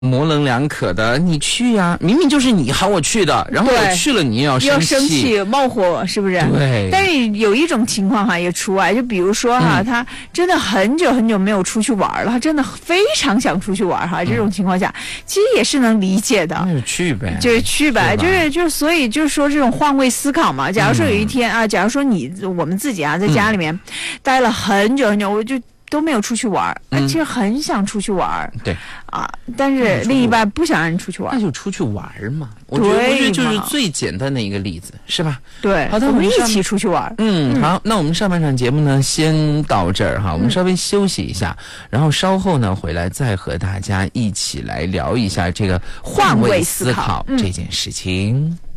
模棱两可的，你去呀，明明就是你喊我去的，然后我去了，你也要生气， 冒火，是不是？ 对。 但是有一种情况哈也除外，就比如说哈，他真的很久很久没有出去玩了，他真的非常想出去玩哈，这种情况下，其实也是能理解的。 那就去呗， 就是所以就是说这种换位思考嘛。假如说有一天啊，假如说我们自己啊在家里面待了很久很久，我就都没有出去玩，其实很想出去玩， 对啊，但是另一半不想让你出去玩， 那就出去玩嘛。我觉得就是最简单的一个例子，是吧？ 对，好的，我们一起出去玩。 好，那我们上半场节目呢，先到这儿哈，我们稍微休息一下，然后稍后呢回来再和大家一起来聊一下这个换位思考这件事情。